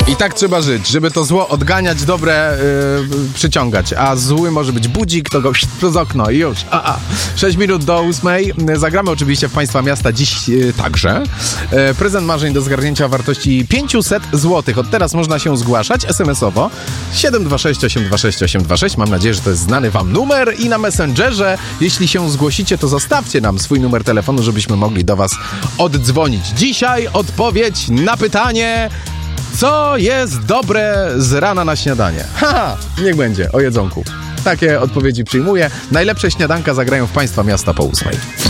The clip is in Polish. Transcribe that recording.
I tak trzeba żyć, żeby to zło odganiać, dobre przyciągać. A zły może być budzik, to go przez okno i już. 6 minut do 8. Zagramy oczywiście w Państwa Miasta dziś także. Prezent marzeń do zgarnięcia o wartości 500 zł. Od teraz można się zgłaszać SMS-owo 726 826 826. Mam nadzieję, że to jest znany Wam numer. I na Messengerze, jeśli się zgłosicie, to zostawcie nam swój numer telefonu, żebyśmy mogli do Was oddzwonić. Dzisiaj odpowiedź na pytanie: co jest dobre z rana na śniadanie? Niech będzie, o jedzonku. Takie odpowiedzi przyjmuję. Najlepsze śniadanka zagrają w Państwa Miasta po 8.